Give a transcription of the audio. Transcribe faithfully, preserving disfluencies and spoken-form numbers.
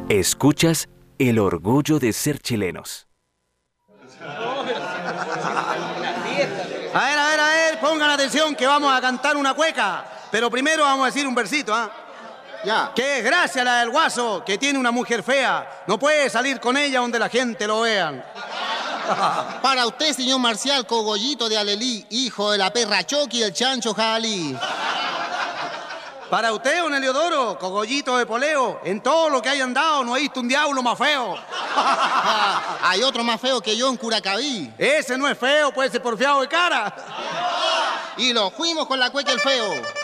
Escuchas el orgullo de ser chilenos. A ver, a ver, a ver, pongan atención que vamos a cantar una cueca. Pero primero vamos a decir un versito, ¿ah? Ya. Qué desgracia la del guaso, que tiene una mujer fea. No puede salir con ella donde la gente lo vean. Para usted, señor Marcial Cogollito de Alelí, hijo de la perra Choqui y el chancho Jalí. Para usted, don Heliodoro, cogollito de poleo, en todo lo que haya andado no he visto un diablo más feo. Hay otro más feo que yo en Curacaví. Ese no es feo, puede ser porfiado de cara. Y lo fuimos con la cueca el feo.